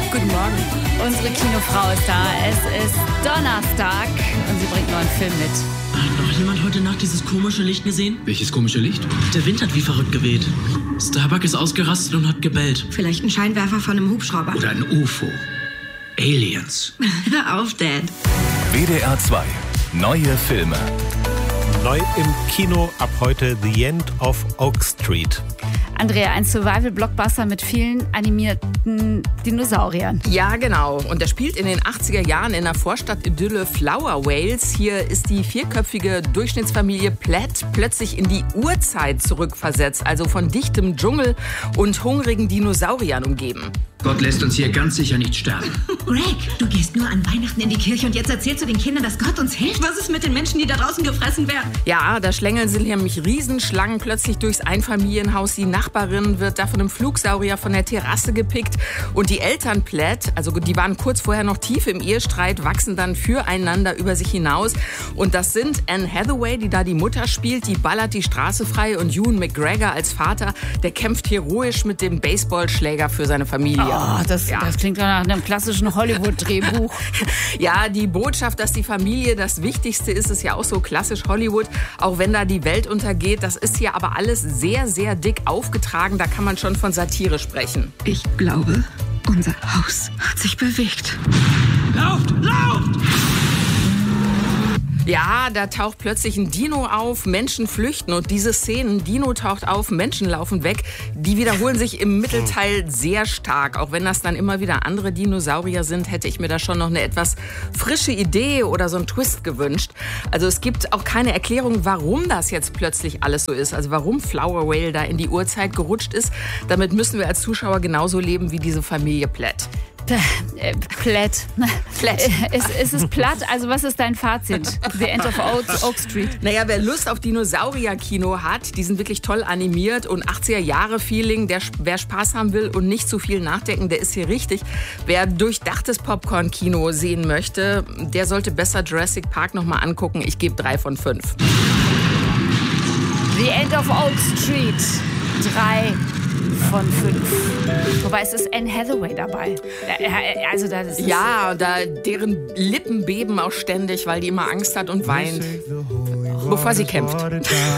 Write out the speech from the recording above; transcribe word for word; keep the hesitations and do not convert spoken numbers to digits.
Guten Morgen. Unsere Kinofrau ist da. Es ist Donnerstag und sie bringt neuen Film mit. Hat noch jemand heute Nacht dieses komische Licht gesehen? Welches komische Licht? Der Wind hat wie verrückt geweht. Starbuck ist ausgerastet und hat gebellt. Vielleicht ein Scheinwerfer von einem Hubschrauber. Oder ein U F O. Aliens. Hör auf, Dad. W D R zwei. Neue Filme. Neu im Kino ab heute The End of Oak Street. Andrea, ein Survival-Blockbuster mit vielen animierten Dinosauriern. Ja, genau. Und der spielt in den achtziger Jahren in der Vorstadt-Idylle Flower Wales. Hier ist die vierköpfige Durchschnittsfamilie Platt plötzlich in die Urzeit zurückversetzt. Also von dichtem Dschungel und hungrigen Dinosauriern umgeben. Gott lässt uns hier ganz sicher nicht sterben. Greg, du gehst nur an Weihnachten in die Kirche und jetzt erzählst du den Kindern, dass Gott uns hilft. Was ist mit den Menschen, die da draußen gefressen werden? Ja, da schlängeln sich nämlich Riesenschlangen plötzlich durchs Einfamilienhaus. Die Nachbarin wird da von einem Flugsaurier von der Terrasse gepickt. Und die Eltern Platt, also die waren kurz vorher noch tief im Ehestreit, wachsen dann füreinander über sich hinaus. Und das sind Anne Hathaway, die da die Mutter spielt, die ballert die Straße frei. Und Ewan McGregor als Vater, der kämpft heroisch mit dem Baseballschläger für seine Familie. Oh, das, Ja. das klingt doch nach einem klassischen Hollywood-Drehbuch. Ja, die Botschaft, dass die Familie das Wichtigste ist, ist ja auch so klassisch Hollywood. Auch wenn da die Welt untergeht, das ist hier aber alles sehr, sehr dick aufgetragen. Da kann man schon von Satire sprechen. Ich glaube, unser Haus hat sich bewegt. Lauft! Lauft! Ja, da taucht plötzlich ein Dino auf, Menschen flüchten und diese Szenen, Dino taucht auf, Menschen laufen weg, die wiederholen sich im Mittelteil sehr stark. Auch wenn das dann immer wieder andere Dinosaurier sind, hätte ich mir da schon noch eine etwas frische Idee oder so einen Twist gewünscht. Also es gibt auch keine Erklärung, warum das jetzt plötzlich alles so ist. Also warum Flower Whale da in die Urzeit gerutscht ist. Damit müssen wir als Zuschauer genauso leben wie diese Familie Platt. Äh, Platt. Platt. Ist, ist es platt? Also was ist dein Fazit? The End of Oak, Oak Street. Naja, wer Lust auf Dinosaurier-Kino hat, die sind wirklich toll animiert und achtziger-Jahre-Feeling, der, wer Spaß haben will und nicht zu viel nachdenken, der ist hier richtig. Wer durchdachtes Popcorn-Kino sehen möchte, der sollte besser Jurassic Park noch mal angucken. Ich gebe drei von fünf. The End of Oak Street. Drei von fünf. Wobei es ist Anne Hathaway dabei. Also das ist Ja, da, deren Lippen beben auch ständig, weil die immer Angst hat und weint, bevor sie kämpft.